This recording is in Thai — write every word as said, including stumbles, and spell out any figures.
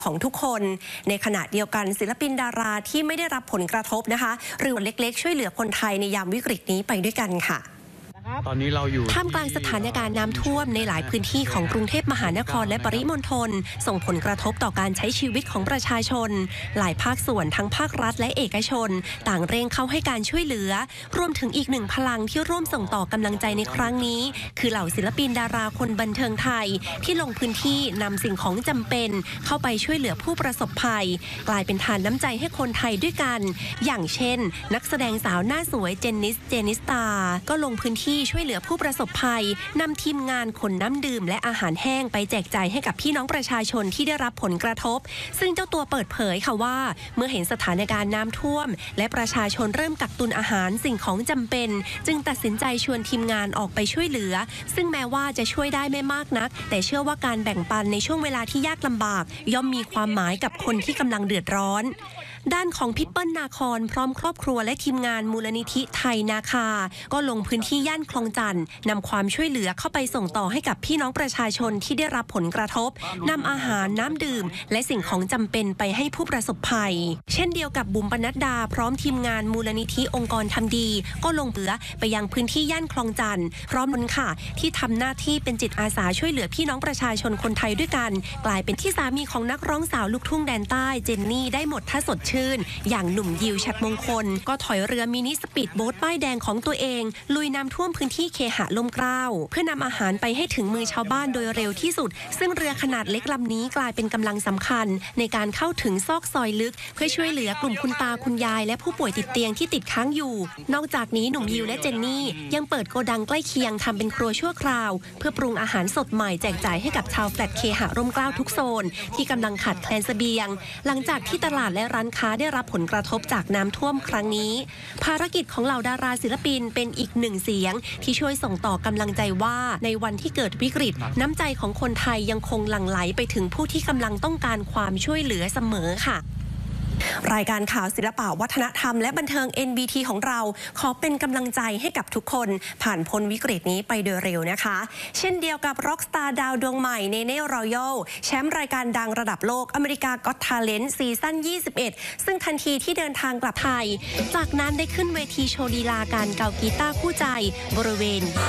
ของทุกคนในขณะเดียวกันศิลปินดาราที่ไม่ได้รับผลกระทบนะคะหรือเล็กๆช่วยเหลือคนไทยในยามวิกฤตนี้ไปด้วยกันค่ะตอนนี้เราอยู่ท่ามกลางสถานการณ์น้ำท่วมในหลายพื้นที่ของกรุงเทพมหานครและปริมณฑลส่งผลกระทบต่อการใช้ชีวิตของประชาชนหลายภาคส่วนทั้งภาครัฐและเอกชนต่างเร่งเข้าให้การช่วยเหลือรวมถึงอีกหนึ่งพลังที่ร่วมส่งต่อกำลังใจในครั้งนี้คือเหล่าศิลปินดาราคนบันเทิงไทยที่ลงพื้นที่นำสิ่งของจำเป็นเข้าไปช่วยเหลือผู้ประสบภัยกลายเป็นทานน้ำใจให้คนไทยด้วยกันอย่างเช่นนักแสดงสาวหน้าสวยเจนนิสเจนิสตาก็ลงพื้นที่ช่วยเหลือผู้ประสบภัยนำทีมงานขนน้ำดื่มและอาหารแห้งไปแจกจ่ายให้กับพี่น้องประชาชนที่ได้รับผลกระทบซึ่งเจ้าตัวเปิดเผยค่ะว่าเมื่อเห็นสถานการณ์น้ำท่วมและประชาชนเริ่มกักตุนอาหารสิ่งของจำเป็นจึงตัดสินใจชวนทีมงานออกไปช่วยเหลือซึ่งแม้ว่าจะช่วยได้ไม่มากนักแต่เชื่อว่าการแบ่งปันในช่วงเวลาที่ยากลำบากย่อมมีความหมายกับคนที่กำลังเดือดร้อนด้านของพี่เปิ้ลนาคอนพร้อมครอบครัวและทีมงานมูลนิธิไทยนาคาก็ลงพื้นที่ย่านคลองจันทน์นำความช่วยเหลือเข้าไปส่งต่อให้กับพี่น้องประชาชนที่ได้รับผลกระทบนำอาหารน้ำดื่มและสิ่งของจำเป็นไปให้ผู้ประสบภัยเช่นเดียวกับบุ๋มปนัดดาพร้อมทีมงานมูลนิธิองค์กรทำดีก็ลงเหลือไปยังพื้นที่ย่านคลองจันทน์พร้อมกันค่ะที่ทำหน้าที่เป็นจิตอาสาช่วยเหลือพี่น้องประชาชนคนไทยด้วยกันกลายเป็นที่สามีของนักร้องสาวลูกทุ่งแดนใต้เจนนี่ได้หมดท่าสดชื่นอย่างหนุ่มยิวฉัตรมงคลก็ถอยเรือมินิสปีดโบ๊ทป้ายแดงของตัวเองลุยน้ำท่วมพื้นที่เคหะลมเกล้าเพื่อนำอาหารไปให้ถึงมือชาวบ้านโดยเร็วที่สุดซึ่งเรือขนาดเล็กลำนี้กลายเป็นกำลังสำคัญในการเข้าถึงซอกซอยลึกเพื่อช่วยเหลือกลุ่มคุณตาคุณยายและผู้ป่วยติดเตียงที่ติดค้างอยู่นอกจากนี้หนุ่มยิวและเจนนี่ยังเปิดโกดังใกล้เคียงทำเป็นครัวชั่วคราวเพื่อปรุงอาหารสดใหม่แจกจ่ายให้กับชาวแฟลตเคหะร่มเกล้าทุกโซนที่กำลังขาดแคลนเสบียงหลังจากที่ตลาดและร้านค้าได้รับผลกระทบจากน้ำท่วมครั้งนี้ภารกิจของเหล่าดาราศิลปินเป็นอีกหนึ่งเสียงที่ช่วยส่งต่อกำลังใจว่าในวันที่เกิดวิกฤตน้ำใจของคนไทยยังคงหลั่งไหลไปถึงผู้ที่กำลังต้องการความช่วยเหลือเสมอค่ะรายการข่าวศิลปะวัฒนธรรมและบันเทิง เอ็น บี ที ของเราขอเป็นกำลังใจให้กับทุกคนผ่านพ้นวิกฤตนี้ไปโดยเร็วนะคะเช่นเดียวกับร็อกสตาร์ดาวดวงใหม่เนเน่รอยัลแชมป์รายการดังระดับโลกอเมริกาก็อต ทาเลนต์ ซีซั่น ยี่สิบเอ็ด ซึ่งทันทีที่เดินทางกลับไทยจากนั้นได้ขึ้นเวทีโชว์ลีลาการเกากีตาร์คู่ใจบริเวณ